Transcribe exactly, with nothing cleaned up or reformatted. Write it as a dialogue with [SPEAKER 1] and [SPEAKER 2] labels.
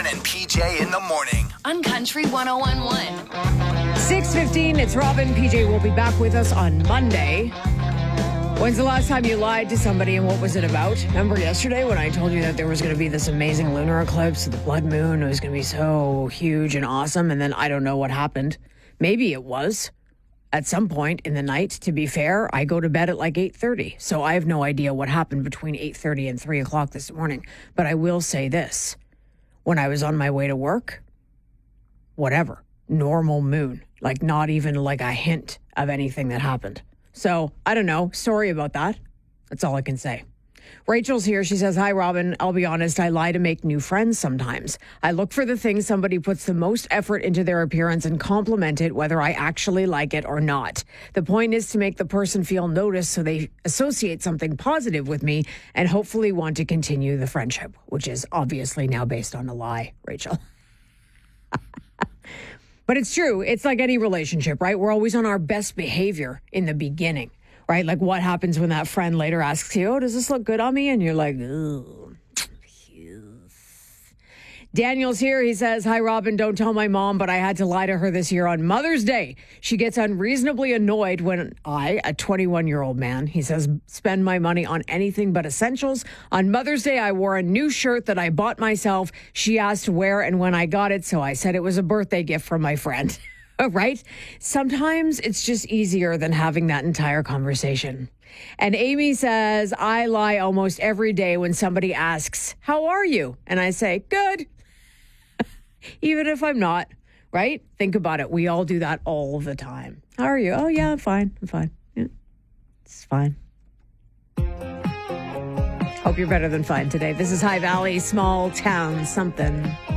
[SPEAKER 1] Robin and P J in the morning.
[SPEAKER 2] On Country one oh one point one.
[SPEAKER 3] six fifteen, it's Robin. P J will be back with us on Monday. When's the last time you lied to somebody and what was it about? Remember yesterday when I told you that there was going to be this amazing lunar eclipse, the blood moon, it was going to be so huge and awesome, and then I don't know what happened. Maybe it was at some point in the night. To be fair, I go to bed at like eight thirty, so I have no idea what happened between eight thirty and three o'clock this morning. But I will say this. When I was on my way to work, whatever, normal moon, like not even like a hint of anything that happened. So, I don't know. Sorry about that. That's all I can say. Rachel's here. She says, hi, Robin. I'll be honest. I lie to make new friends sometimes. I look for the thing somebody puts the most effort into their appearance and compliment it, whether I actually like it or not. The point is to make the person feel noticed so they associate something positive with me and hopefully want to continue the friendship, which is obviously now based on a lie, Rachel. But it's true. It's like any relationship, right? We're always on our best behavior in the beginning, right? Like what happens when that friend later asks you, oh, does this look good on me? And you're like, oh, Daniel's here. He says, hi, Robin. Don't tell my mom, but I had to lie to her this year on Mother's Day. She gets unreasonably annoyed when I, a twenty-one-year-old man, he says, spend my money on anything but essentials. On Mother's Day, I wore a new shirt that I bought myself. She asked where and when I got it, so I said it was a birthday gift from my friend. Right? Sometimes it's just easier than having that entire conversation. And Amy says, I lie almost every day when somebody asks, how are you? And I say, good. Even if I'm not, right? Think about it. We all do that all the time. How are you? Oh, yeah, I'm fine. I'm fine. Yeah, it's fine. Hope you're better than fine today. This is High Valley, small town something.